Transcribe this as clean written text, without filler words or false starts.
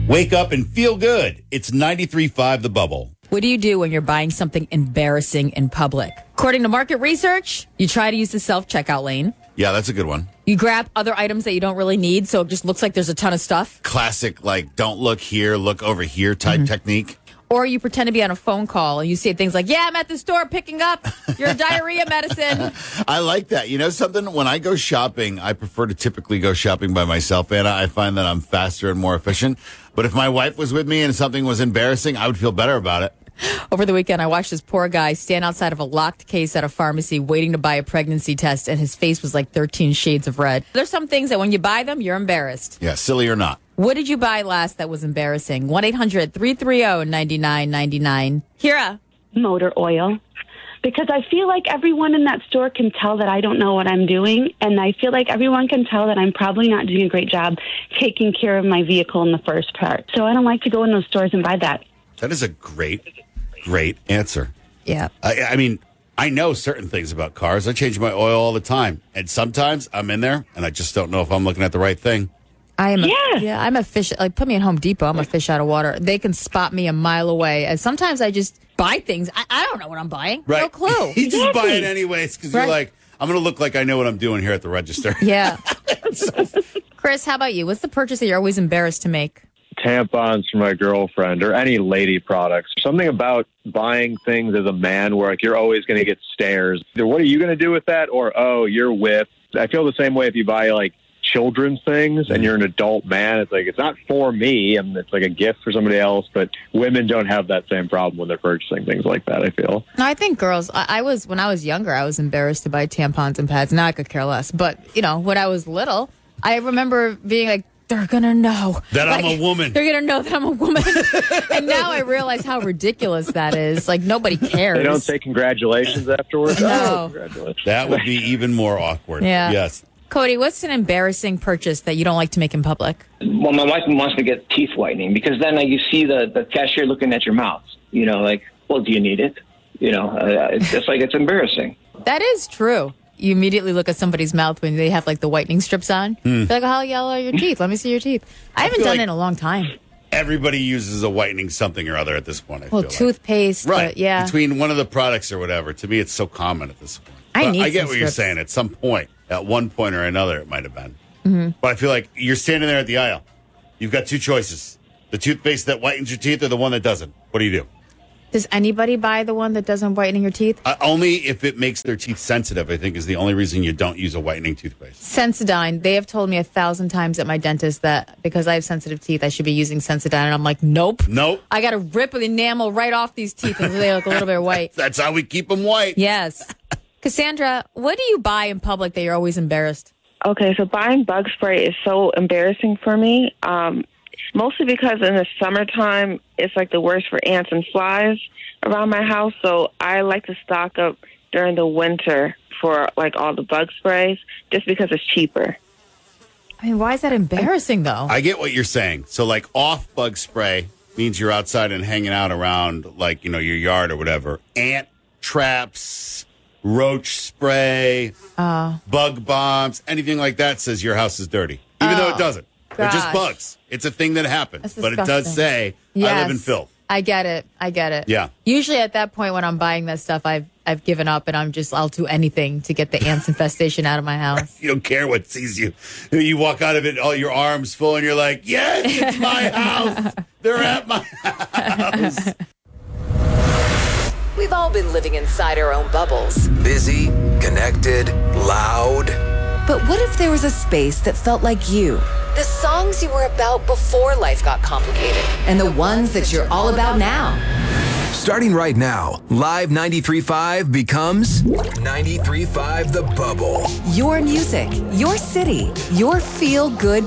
Wake up and feel good. It's 93.5 The Bubble. What do you do when you're buying something embarrassing in public? According to market research, you try to use the self-checkout lane. Yeah, that's a good one. You grab other items that you don't really need, so it just looks like there's a ton of stuff. Classic, like, don't look here, look over here type technique. Or you pretend to be on a phone call and you say things like, yeah, I'm at the store picking up your diarrhea medicine. I like that. You know something? When I go shopping, I prefer to typically go shopping by myself, Anna. I find that I'm faster and more efficient. But if my wife was with me and something was embarrassing, I would feel better about it. Over the weekend, I watched this poor guy stand outside of a locked case at a pharmacy waiting to buy a pregnancy test, and his face was like 13 shades of red. There's some things that when you buy them, you're embarrassed. Yeah, silly or not. What did you buy last that was embarrassing? 1-800-330-9999. Kira. Motor oil. Because I feel like everyone in that store can tell that I don't know what I'm doing, and I feel like everyone can tell that I'm probably not doing a great job taking care of my vehicle in the first part. So I don't like to go in those stores and buy that. That is a great answer. Yeah. I mean, I know certain things about cars. I change my oil all the time. And sometimes I'm in there and I just don't know if I'm looking at the right thing. I'm a fish. Like, put me in Home Depot. I'm a fish out of water. They can spot me a mile away. And sometimes I just buy things. I don't know what I'm buying. Right. No clue. You just buy it anyways because you're like, I'm going to look like I know what I'm doing here at the register. Yeah. Chris, how about you? What's the purchase that you're always embarrassed to make? Tampons for my girlfriend or any lady products. Something about buying things as a man where like you're always going to get stares. Either what are you going to do with that, or oh, you're with. I feel the same way if you buy like children's things and you're an adult man. It's like it's not for me and it's like a gift for somebody else. But women don't have that same problem when they're purchasing things like that, I feel. No, I think girls. I was when I was younger, I was embarrassed to buy tampons and pads. Now I could care less. But when I was little, I remember being like, they're going to know that I'm a woman. They're going to know that I'm a woman. And now I realize how ridiculous that is. Like, nobody cares. They don't say congratulations afterwards. No. Oh, congratulations. That would be even more awkward. Yeah. Yes. Cody, what's an embarrassing purchase that you don't like to make in public? Well, my wife wants to get teeth whitening because then you see the cashier looking at your mouth. Like, well, do you need it? It's just like it's embarrassing. That is true. You immediately look at somebody's mouth when they have like the whitening strips on. They're like, how yellow are your teeth? Let me see your teeth. I haven't done it in a long time. Everybody uses a whitening something or other at this point. I feel toothpaste. Right. But yeah. Between one of the products or whatever. To me, it's so common at this point. I get what you're saying. At some point, at one point or another, it might have been. Mm-hmm. But I feel like you're standing there at the aisle. You've got two choices. The toothpaste that whitens your teeth or the one that doesn't. What do you do? Does anybody buy the one that doesn't whiten your teeth? Only if it makes their teeth sensitive, I think, is the only reason you don't use a whitening toothpaste. Sensodyne. They have told me 1,000 times at my dentist that because I have sensitive teeth, I should be using Sensodyne. And I'm like, nope. I got to rip the enamel right off these teeth until they look a little bit white. That's how we keep them white. Yes. Cassandra, what do you buy in public that you're always embarrassed? Okay, so buying bug spray is so embarrassing for me. Mostly because in the summertime, it's like the worst for ants and flies around my house. So I like to stock up during the winter for like all the bug sprays just because it's cheaper. I mean, why is that embarrassing, though? I get what you're saying. So like off bug spray means you're outside and hanging out around like, your yard or whatever. Ant traps, roach spray, bug bombs, anything like that says your house is dirty. Even though it doesn't. They're just bugs. It's a thing that happens. But it does say, I live in filth. I get it. Yeah. Usually at that point when I'm buying that stuff, I've given up and I'll do anything to get the ants infestation out of my house. You don't care what sees you. You walk out of it, all your arms full, and you're like, yes, it's my house. They're at my house. We've all been living inside our own bubbles. Busy, connected, loud. But what if there was a space that felt like you? The songs you were about before life got complicated. And the ones that you're all about now. Starting right now, Live 93.5 becomes 93.5 The Bubble. Your music, your city, your feel-good